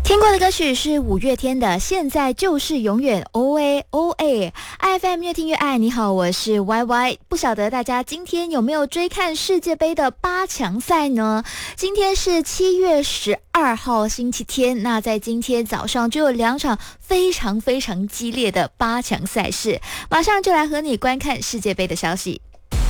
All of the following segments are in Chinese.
听过的歌曲是五月天的《现在就是永远》，OA OA，IFM 越听越爱。你好，我是 YY。不晓得大家今天有没有追看世界杯的8强赛呢？今天是7月12号星期天，那在今天早上就有2场非常激烈的8强赛事，马上就来和你观看世界杯的消息。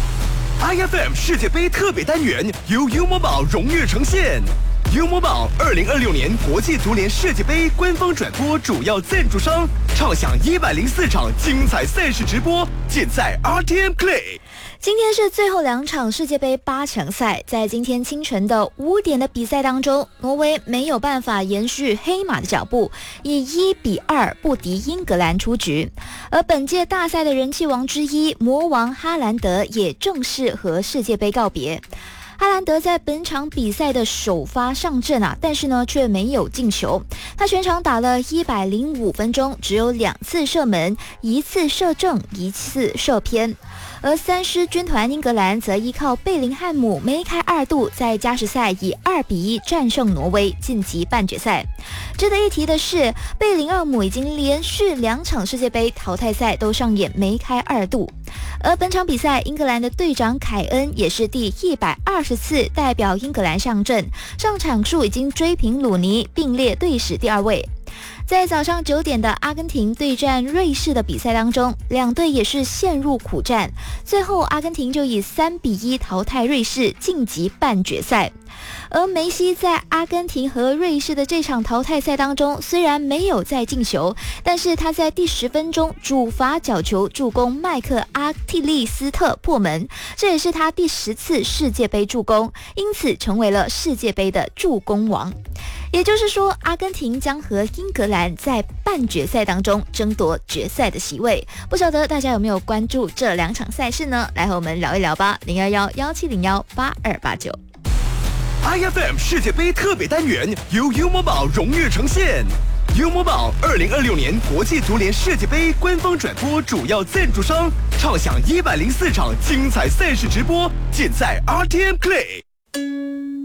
IFM 世界杯特别单元由 U Mobile 荣誉呈现。U Mobile 2026年国际足联世界杯官方转播主要赞助商，畅享104场精彩赛事直播，尽在 RTM Play。 今天是最后2场世界杯8强赛，在今天清晨的5点的比赛当中，挪威没有办法延续黑马的脚步，以1-2不敌英格兰出局。而本届大赛的人气王之一魔王哈兰德也正式和世界杯告别。哈兰德在本场比赛的首发上阵但是呢却没有进球。他全场打了105分钟，只有2次射门，1次射正，1次射偏。而三狮军团英格兰则依靠贝林汉姆梅开2度，在加时赛以2-1战胜挪威，晋级半决赛。值得一提的是，贝林厄姆已经连续2场世界杯淘汰赛都上演梅开2度。而本场比赛，英格兰的队长凯恩也是第120次代表英格兰上阵，上场数已经追平鲁尼，并列队史第2位。在早上9点的阿根廷对战瑞士的比赛当中，两队也是陷入苦战，最后阿根廷就以3-1淘汰瑞士，晋级半决赛。而梅西在阿根廷和瑞士的这场淘汰赛当中，虽然没有再进球，但是他在第10分钟主罚角球助攻麦克阿蒂利斯特破门，这也是他第10次世界杯助攻，因此成为了世界杯的助攻王。也就是说，阿根廷将和英格兰在半决赛当中争夺决赛的席位。不晓得大家有没有关注这2场赛事呢？来和我们聊一聊吧。011-1701-8289。 IFM 世界杯特别单元由 U Mobile 荣誉呈现。U Mobile 2026年国际足联世界杯官方转播主要赞助商，畅享104场精彩赛事直播，尽在 RTM Play。